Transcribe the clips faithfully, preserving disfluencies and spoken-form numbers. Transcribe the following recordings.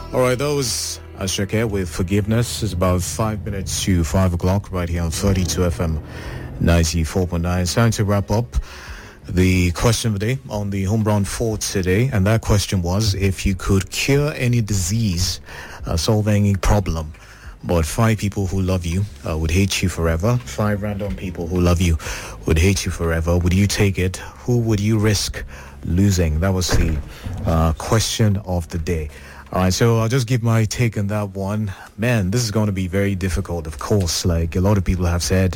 All right, that was Ashake with Forgiveness. It's about five minutes to five o'clock right here on thirty-two F M ninety-four point nine. It's time to wrap up the question of the day on the home run for today. And that question was, if you could cure any disease, uh, solve any problem, but five people who love you uh, would hate you forever, five random people who love you would hate you forever, would you take it? Who would you risk losing? That was the uh, question of the day. All right, so I'll just give my take on that one. Man, this is going to be very difficult, of course. Like a lot of people have said,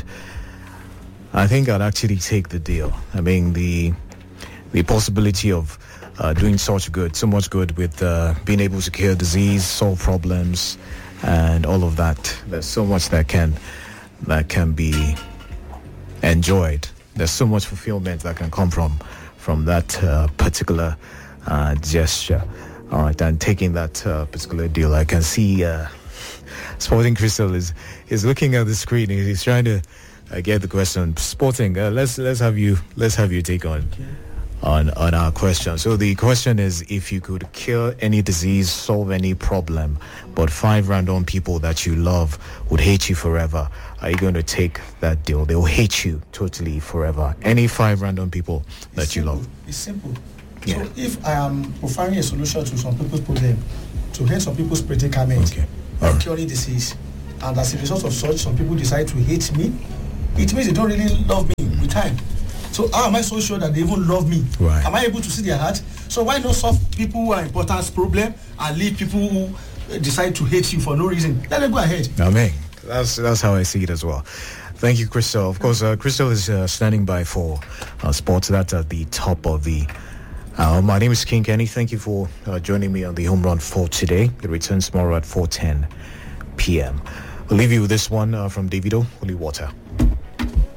I think I'd actually take the deal. I mean, the the possibility of uh, doing such good, so much good with uh, being able to cure disease, solve problems, and all of that. There's so much that can that can be enjoyed. There's so much fulfillment that can come from from that uh, particular uh, gesture. All right, and taking that uh, particular deal, I can see uh, Sporting Crystal is is looking at the screen. He's trying to uh, get the question. Sporting, uh, let's let's have you let's have you take on on on our question. So the question is, if you could cure any disease, solve any problem, but five random people that you love would hate you forever, are you going to take that deal? They'll hate you totally forever. Any five random people that it's you simple. love. It's simple. Yeah. So if I am offering a solution to some people's problem, to help some people's predicament, Okay. like Alright. curing disease, and as a result of such, some people decide to hate me, it means they don't really love me with time. So how am I so sure that they even love me? Right. Am I able to see their heart? So why not solve people who are important's problem and leave people who uh, decide to hate you for no reason? Let them go ahead. I mean, that's that's how I see it as well. Thank you, Crystal. Of course, uh, Crystal is uh, standing by for uh, sports. That's at the top of the. Uh, my name is King Kenny. Thank you for uh, joining me on the home run for today. It returns tomorrow at four ten p.m. We'll leave you with this one uh, from Davido, Holy Water.